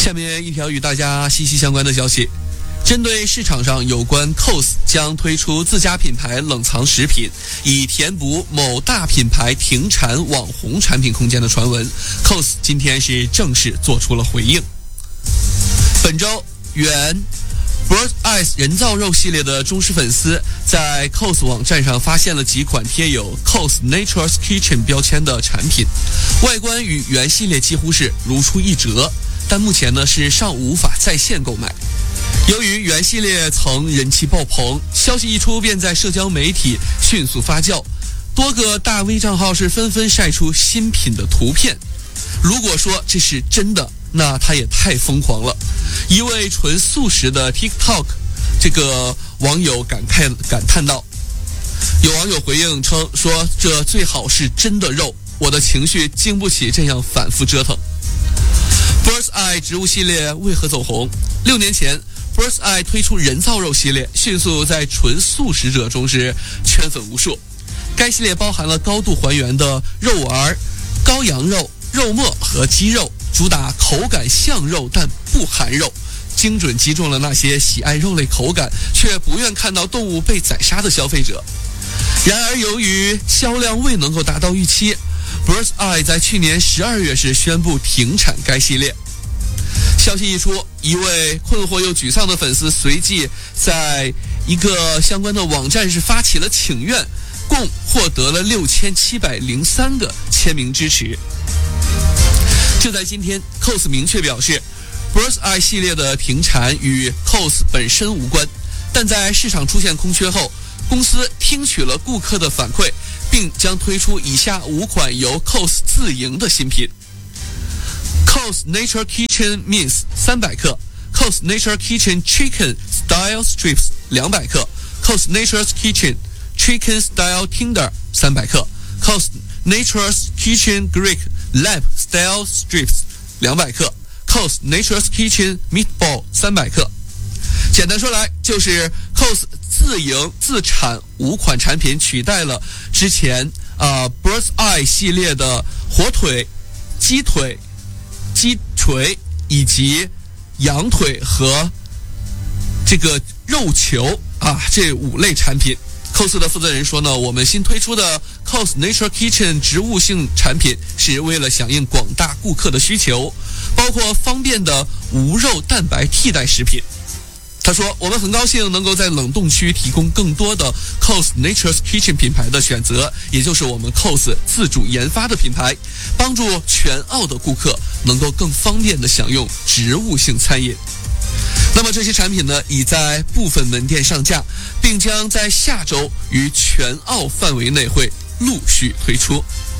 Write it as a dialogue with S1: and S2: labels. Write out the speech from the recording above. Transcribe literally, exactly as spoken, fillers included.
S1: 下面一条与大家息息相关的消息，针对市场上有关 C O S 将推出自家品牌冷藏食品，以填补某大品牌停产网红产品空间的传闻， C O S 今天是正式做出了回应。本周，原 Birds Eyes 人造肉系列的忠实粉丝在 C O S 网站上发现了几款贴有 C O S Nature's Kitchen 标签的产品，外观与原系列几乎是如出一辙，但目前呢是尚无法在线购买。由于原系列曾人气爆棚，消息一出便在社交媒体迅速发酵，多个大 V 账号是纷纷晒出新品的图片。如果说这是真的，那它也太疯狂了。一位纯素食的 TikTok 这个网友感慨感叹道，有网友回应称说，这最好是真的肉，我的情绪经不起这样反复折腾。Birds Eye 植物系列为何走红？六年前Birds Eye 推出人造肉系列，迅速在纯素食者中是圈粉无数。该系列包含了高度还原的肉丸、羔羊肉、肉末和鸡肉，主打口感像肉但不含肉，精准击中了那些喜爱肉类口感却不愿看到动物被宰杀的消费者。然而，由于销量未能够达到预期， Birds Eye 在去年十二月时宣布停产该系列。消息一出，一位困惑又沮丧的粉丝随即在一个相关的网站是发起了请愿，共获得了六千七百零三个签名支持。就在今天 ，C O S 明确表示 ，Birds Eye 系列的停产与 C O S 本身无关，但在市场出现空缺后，公司听取了顾客的反馈，并将推出以下五款由 C O S 自营的新品。C O S Nature Kitchen Mince 三百克 ，C O S Nature Kitchen Chicken Style Strips 两百克 ，C O S Nature's Kitchen Chicken Style Tender 三百克 ，C O S Nature's Kitchen Greek Lamb Style Strips 两百克 ，C O S Nature's Kitchen Meatball 三百克。简单说来，就是 C O S 自营自产五款产品，取代了之前啊、呃、Birds Eye 系列的火腿、鸡腿、鸡锤以及羊腿和这个肉球啊这五类产品。C O S 的负责人说呢，我们新推出的 C O S Nature Kitchen 植物性产品是为了响应广大顾客的需求，包括方便的无肉蛋白替代食品。他说，我们很高兴能够在冷冻区提供更多的 C O S Nature's Kitchen 品牌的选择，也就是我们 C O S 自主研发的品牌，帮助全澳的顾客能够更方便的享用植物性餐饮。那么这些产品呢，已在部分门店上架，并将在下周于全澳范围内会陆续推出。